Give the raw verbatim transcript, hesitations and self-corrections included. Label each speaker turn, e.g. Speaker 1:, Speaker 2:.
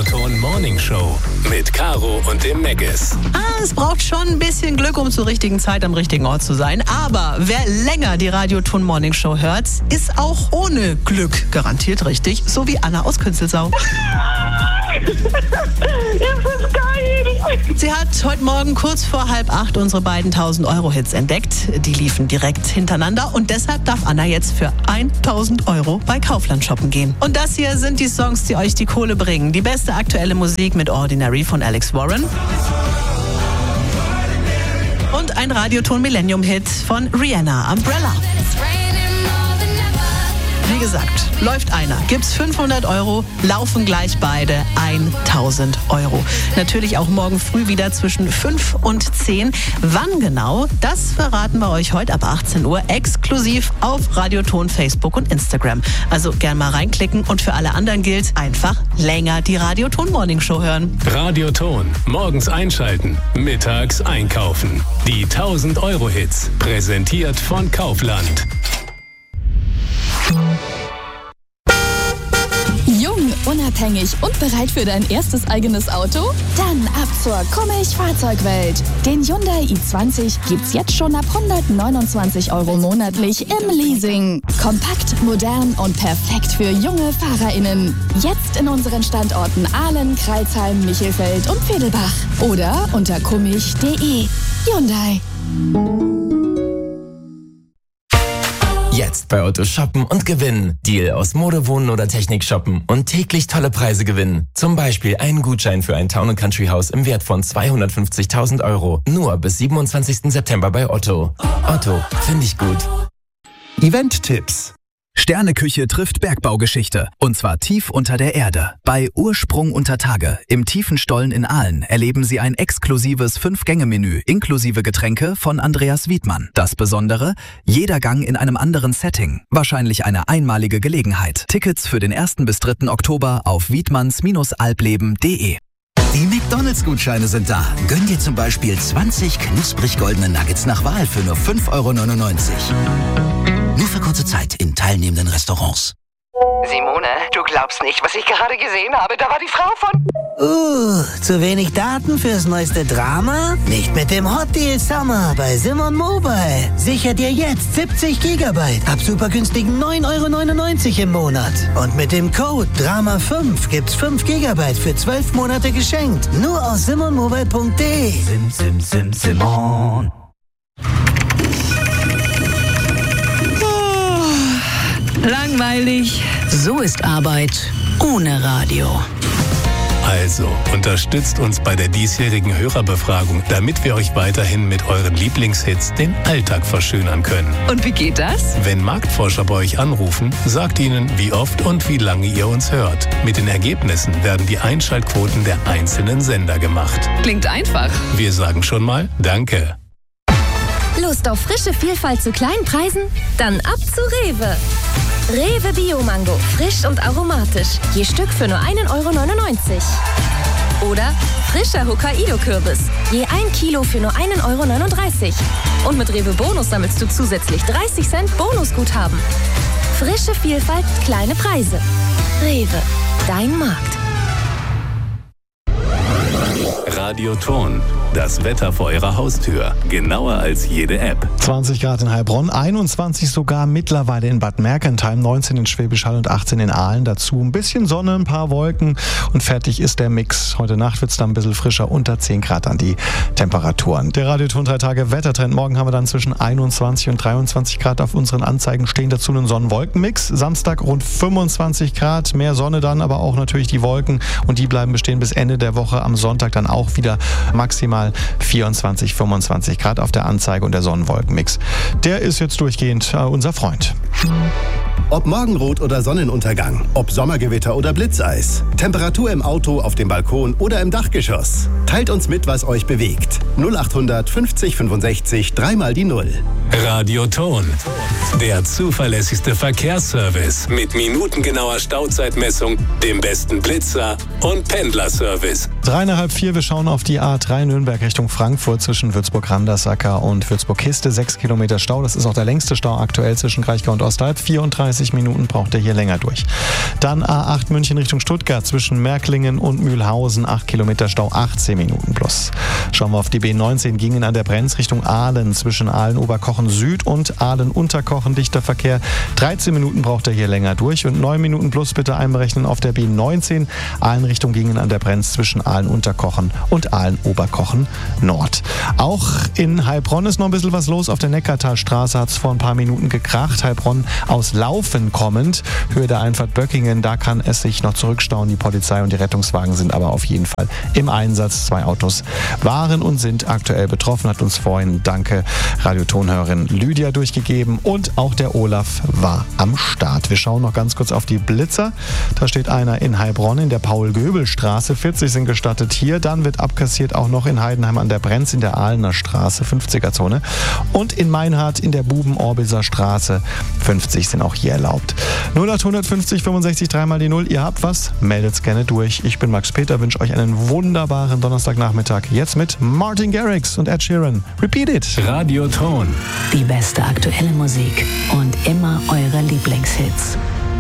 Speaker 1: Radioton Morning Show mit Caro und dem Meggis.
Speaker 2: Ah, es braucht schon ein bisschen Glück, um zur richtigen Zeit am richtigen Ort zu sein. Aber wer länger die Radioton Morning Show hört, ist auch ohne Glück garantiert richtig. So wie Anna aus Künzelsau.
Speaker 3: Das ist geil.
Speaker 2: Sie hat heute Morgen kurz vor halb acht unsere beiden tausend Euro Hits entdeckt. Die liefen direkt hintereinander und deshalb darf Anna jetzt für tausend Euro bei Kaufland shoppen gehen. Und das hier sind die Songs, die euch die Kohle bringen. Die beste aktuelle Musik mit Ordinary von Alex Warren. Und ein Radioton Millennium Hit von Rihanna, Umbrella. Wie gesagt, läuft einer, gibt's fünfhundert Euro, laufen gleich beide tausend Euro. Natürlich auch morgen früh wieder zwischen fünf und zehn. Wann genau, das verraten wir euch heute ab achtzehn Uhr exklusiv auf Radioton, Facebook und Instagram. Also gern mal reinklicken und für alle anderen gilt, einfach länger die Radioton Morning Show hören.
Speaker 1: Radioton, morgens einschalten, mittags einkaufen. Die tausend Euro Hits, präsentiert von Kaufland.
Speaker 4: Jung, unabhängig und bereit für dein erstes eigenes Auto? Dann ab zur Kummich Fahrzeugwelt. Den Hyundai i zwanzig gibt's jetzt schon ab hundertneunundzwanzig Euro monatlich im Leasing. Kompakt, modern und perfekt für junge FahrerInnen. Jetzt in unseren Standorten Ahlen, Kreilsheim, Michelfeld und Vedelbach. Oder unter kummich punkt de. Hyundai.
Speaker 5: Jetzt bei Otto shoppen und gewinnen. Deal aus Mode, Wohnen oder Technik shoppen und täglich tolle Preise gewinnen. Zum Beispiel einen Gutschein für ein Town and Country Haus im Wert von zweihundertfünfzigtausend Euro. Nur bis siebenundzwanzigsten September bei Otto. Otto, finde ich gut.
Speaker 6: Event-Tipps. Sterneküche trifft Bergbaugeschichte. Und zwar tief unter der Erde. Bei Ursprung unter Tage im tiefen Stollen in Ahlen erleben Sie ein exklusives Fünf-Gänge-Menü inklusive Getränke von Andreas Wiedmann. Das Besondere? Jeder Gang in einem anderen Setting. Wahrscheinlich eine einmalige Gelegenheit. Tickets für den ersten bis dritten Oktober auf wiedmanns albleben punkt de.
Speaker 7: Die McDonalds-Gutscheine sind da. Gönn dir zum Beispiel zwanzig knusprig goldene Nuggets nach Wahl für nur fünf Euro neunundneunzig. Nur für kurze Zeit in teilnehmenden Restaurants.
Speaker 8: Simone, du glaubst nicht, was ich gerade gesehen habe. Da war die Frau von...
Speaker 9: Uh, zu wenig Daten fürs neueste Drama? Nicht mit dem Hot Deal Summer bei Simon Mobile. Sicher dir jetzt siebzig Gigabyte ab super günstigen neun Euro neunundneunzig im Monat. Und mit dem Code Drama fünf gibt's fünf Gigabyte für zwölf Monate geschenkt. Nur aus simon mobile punkt de.
Speaker 7: Sim, sim, sim, Simon.
Speaker 2: Langweilig. So ist Arbeit ohne Radio.
Speaker 1: Also, unterstützt uns bei der diesjährigen Hörerbefragung, damit wir euch weiterhin mit euren Lieblingshits den Alltag verschönern können.
Speaker 2: Und wie geht das?
Speaker 1: Wenn Marktforscher bei euch anrufen, sagt ihnen, wie oft und wie lange ihr uns hört. Mit den Ergebnissen werden die Einschaltquoten der einzelnen Sender gemacht.
Speaker 2: Klingt einfach.
Speaker 1: Wir sagen schon mal Danke.
Speaker 10: Lust auf frische Vielfalt zu kleinen Preisen? Dann ab zu Rewe. Rewe Bio-Mango, frisch und aromatisch. Je Stück für nur ein Euro neunundneunzig. Oder frischer Hokkaido-Kürbis. Je ein Kilo für nur ein Euro neununddreißig. Und mit Rewe Bonus sammelst du zusätzlich dreißig Cent Bonusguthaben. Frische Vielfalt, kleine Preise. Rewe, dein Markt.
Speaker 1: Radioton, das Wetter vor eurer Haustür. Genauer als jede App.
Speaker 11: zwanzig Grad in Heilbronn, einundzwanzig sogar mittlerweile in Bad Mergentheim, neunzehn in Schwäbisch Hall und achtzehn in Ahlen. Dazu ein bisschen Sonne, ein paar Wolken und fertig ist der Mix. Heute Nacht wird es dann ein bisschen frischer, unter zehn Grad an die Temperaturen. Der Radioton drei Tage Wettertrend. Morgen haben wir dann zwischen einundzwanzig und dreiundzwanzig Grad auf unseren Anzeigen stehen. Dazu einen Sonnenwolkenmix. Samstag rund fünfundzwanzig Grad, mehr Sonne dann, aber auch natürlich die Wolken und die bleiben bestehen bis Ende der Woche. Am Sonntag dann auch wieder maximal vierundzwanzig, fünfundzwanzig Grad auf der Anzeige und der Sonnenwolkenmix. Der ist jetzt durchgehend äh, unser Freund.
Speaker 12: Ob Morgenrot oder Sonnenuntergang, ob Sommergewitter oder Blitzeis, Temperatur im Auto, auf dem Balkon oder im Dachgeschoss. Teilt uns mit, was euch bewegt. null achthundert fünfzig fünfundsechzig, dreimal die Null.
Speaker 1: Radioton, der zuverlässigste Verkehrsservice mit minutengenauer Stauzeitmessung, dem besten Blitzer und Pendlerservice.
Speaker 11: Drei nach halb vier, wir schauen auf die A drei Nürnberg Richtung Frankfurt zwischen Würzburg-Randersacker und Würzburg-Kiste. Sechs Kilometer Stau, das ist auch der längste Stau aktuell zwischen Kraichgau und Osthalb. vierunddreißig Minuten braucht er hier länger durch. Dann A acht München Richtung Stuttgart zwischen Märklingen und Mühlhausen. acht Kilometer Stau, achtzehn Minuten plus. Schauen wir auf die B neunzehn, gingen an der Brenz Richtung Aalen zwischen Aalen-Oberkochen Süd und Aalen-Unterkochen. Dichter Verkehr. dreizehn Minuten braucht er hier länger durch und neun Minuten plus bitte einberechnen auf der B neunzehn. Aalen Richtung gingen an der Brenz zwischen Aalen-Unterkochen und Aalen-Oberkochen Nord. Auch in Heilbronn ist noch ein bisschen was los. Auf der Neckartalstraße hat es vor ein paar Minuten gekracht. Heilbronn aus Laufen kommend, Höhe der Einfahrt Böckingen, da kann es sich noch zurückstauen. Die Polizei und die Rettungswagen sind aber auf jeden Fall im Einsatz. Zwei Autos waren und sind aktuell betroffen, hat uns vorhin, danke Radiotonhörerin Lydia durchgegeben, und auch der Olaf war am Start. Wir schauen noch ganz kurz auf die Blitzer. Da steht einer in Heilbronn in der Paul-Göbel-Straße. vierzig sind gestartet hier. Dann wird abkassiert auch noch in Heidenheim an der Brenz in der Ahlener Straße, fünfziger-Zone. Und in Meinhardt in der Buben-Orbiser Straße, fünfzig sind auch hier erlaubt. null acht fünfzig fünfundsechzig dreimal die null. Ihr habt was? Meldet's gerne durch. Ich bin Max Peter, wünsche euch einen wunderbaren Donnerstagnachmittag. Jetzt mit Martin Garrix und Ed Sheeran. Repeat it.
Speaker 1: Radioton.
Speaker 13: Die beste aktuelle Musik und immer eure Lieblingshits.